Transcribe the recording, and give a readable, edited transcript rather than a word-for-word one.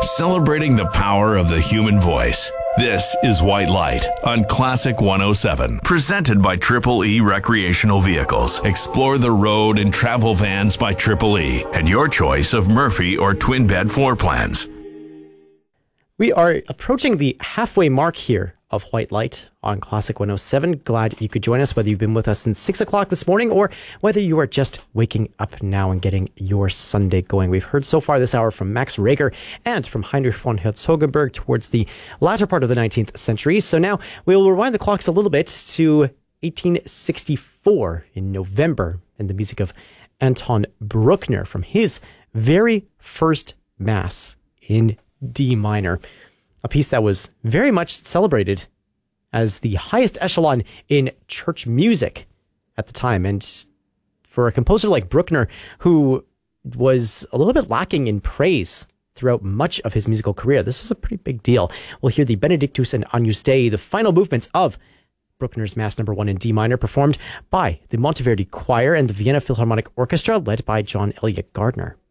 Celebrating the power of the human voice. This is White Light on Classic 107, presented by Triple E Recreational Vehicles. Explore the road in travel vans by Triple E and your choice of Murphy or twin bed floor plans. We are approaching the halfway mark here of White Light on Classic 107. Glad you could join us, whether you've been with us since 6 o'clock this morning or whether you are just waking up now and getting your Sunday going. We've heard so far this hour from Max Reger and from Heinrich von Herzogenberg towards the latter part of the 19th century. So now we'll rewind the clocks a little bit to 1864 in November and the music of Anton Bruckner from his very first Mass in D minor, a piece that was very much celebrated as the highest echelon in church music at the time. And for a composer like Bruckner, who was a little bit lacking in praise throughout much of his musical career, this was a pretty big deal. We'll hear the Benedictus and Agnus Dei, the final movements of Bruckner's Mass No. 1 in D minor, performed by the Monteverdi Choir and the Vienna Philharmonic Orchestra, led by John Elliott Gardner.